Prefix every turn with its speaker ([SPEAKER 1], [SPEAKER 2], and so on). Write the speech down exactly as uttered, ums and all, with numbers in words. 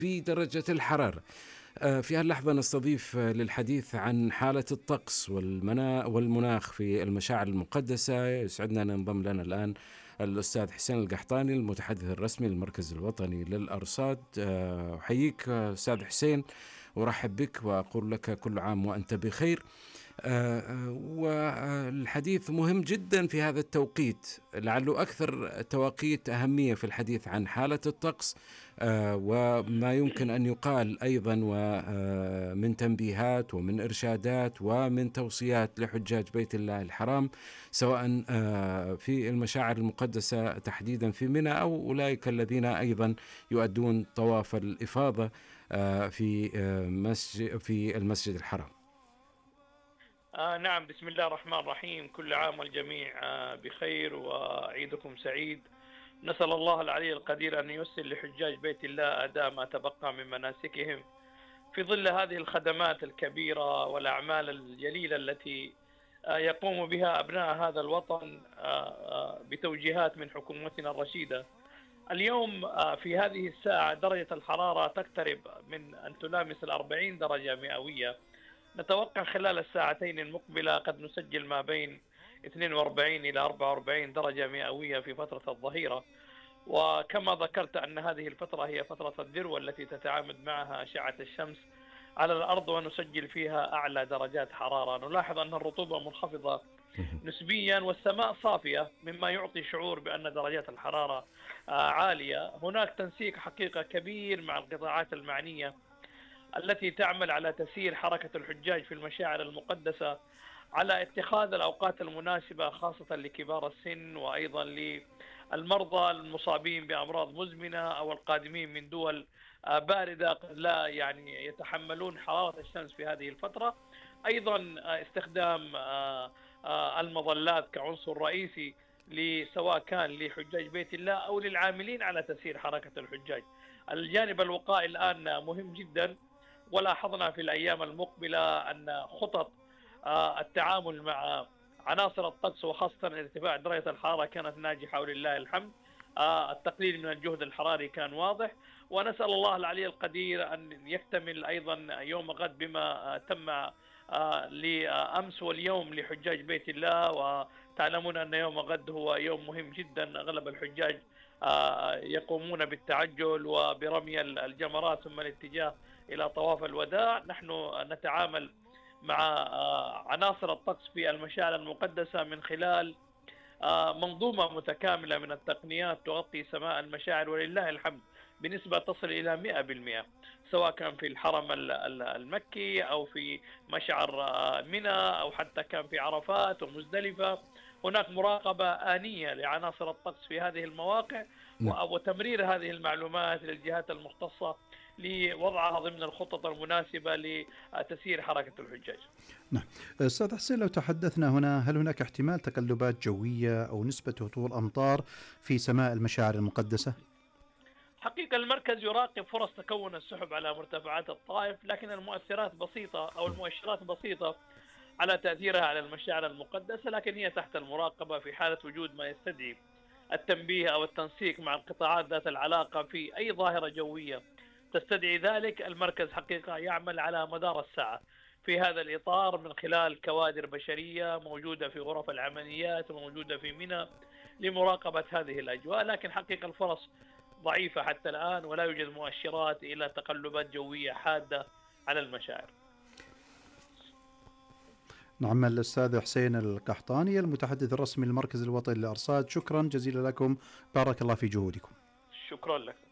[SPEAKER 1] في درجة الحرارة. آه، في هاللحظة نستضيف آه، للحديث عن حالة الطقس والمنا والمناخ في المشاعر المقدسة. يسعدنا أن ينضم لنا الآن الأستاذ حسين القحطاني، المتحدث الرسمي للمركز الوطني للأرصاد. آه، أحييك آه، أستاذ حسين، ورحب بك وأقول لك كل عام وأنت بخير. آه، آه، والحديث مهم جدا في هذا التوقيت، لعله أكثر التوقيت أهمية في الحديث عن حالة الطقس آه، وما يمكن أن يقال أيضا ومن تنبيهات ومن إرشادات ومن توصيات لحجاج بيت الله الحرام، سواء آه، في المشاعر المقدسة تحديدا في منى أو أولئك الذين أيضا يؤدون طواف الإفاضة آه، في آه، مسجد في المسجد الحرام.
[SPEAKER 2] آه نعم، بسم الله الرحمن الرحيم. كل عام والجميع آه بخير وعيدكم سعيد. نسأل الله العلي القدير أن ييسر لحجاج بيت الله أداء ما تبقى من مناسكهم في ظل هذه الخدمات الكبيرة والأعمال الجليلة التي آه يقوم بها أبناء هذا الوطن آه آه بتوجيهات من حكومتنا الرشيدة. اليوم آه في هذه الساعة درجة الحرارة تقترب من أن تلامس الأربعين درجة مئوية. نتوقع خلال الساعتين المقبلة قد نسجل ما بين اثنين وأربعين إلى أربعة وأربعين درجة مئوية في فترة الظهيرة. وكما ذكرت أن هذه الفترة هي فترة الذروة التي تتعامد معها أشعة الشمس على الأرض، ونسجل فيها أعلى درجات حرارة. نلاحظ أن الرطوبة منخفضة نسبيا والسماء صافية، مما يعطي شعور بأن درجات الحرارة عالية. هناك تنسيق حقيقة كبير مع القطاعات المعنية التي تعمل على تسيير حركة الحجاج في المشاعر المقدسة، على اتخاذ الأوقات المناسبة خاصة لكبار السن وأيضا للمرضى المصابين بأمراض مزمنة أو القادمين من دول باردة قد لا يعني يتحملون حرارة الشمس في هذه الفترة. أيضا استخدام المظلات كعنصر رئيسي سواء كان لحجاج بيت الله أو للعاملين على تسيير حركة الحجاج. الجانب الوقائي الآن مهم جدا، ولاحظنا في الأيام المقبلة أن خطط التعامل مع عناصر الطقس وخاصة ارتفاع درجة الحرارة كانت ناجحة ولله الحمد. التقليل من الجهد الحراري كان واضح، ونسأل الله العلي القدير أن يكتمل أيضا يوم غد بما تم لأمس واليوم لحجاج بيت الله. وتعلمون أن يوم غد هو يوم مهم جدا، أغلب الحجاج يقومون بالتعجل وبرمي الجمرات ثم الاتجاه إلى طواف الوداع. نحن نتعامل مع عناصر الطقس في المشاعر المقدسة من خلال منظومة متكاملة من التقنيات تغطي سماء المشاعر ولله الحمد بنسبة تصل إلى مئة بالمئة، سواء كان في الحرم المكي أو في مشعر منى أو حتى كان في عرفات ومزدلفة. هناك مراقبة آنية لعناصر الطقس في هذه المواقع وتمرير هذه المعلومات للجهات المختصة لوضعها ضمن الخطط المناسبة لتسيير حركة الحجاج.
[SPEAKER 3] نعم أستاذ حسين، لو تحدثنا هنا، هل هناك احتمال تقلبات جوية أو نسبة هطول أمطار في سماء المشاعر المقدسة؟
[SPEAKER 2] حقيقة المركز يراقب فرص تكون السحب على مرتفعات الطائف، لكن المؤثرات بسيطة أو المؤشرات بسيطة على تأثيرها على المشاعر المقدسة، لكن هي تحت المراقبة في حالة وجود ما يستدعي التنبيه أو التنسيق مع القطاعات ذات العلاقة في أي ظاهرة جوية تستدعي ذلك. المركز حقيقة يعمل على مدار الساعة في هذا الإطار من خلال كوادر بشرية موجودة في غرف العمليات وموجودة في منى لمراقبة هذه الأجواء، لكن حقيقة الفرص ضعيفة حتى الآن ولا يوجد مؤشرات إلى تقلبات جوية حادة على المشاعر.
[SPEAKER 3] نعم، الأستاذ حسين القحطاني، المتحدث الرسمي للمركز الوطني للأرصاد، شكرا جزيلا لكم، بارك الله في جهودكم.
[SPEAKER 2] شكرا لك.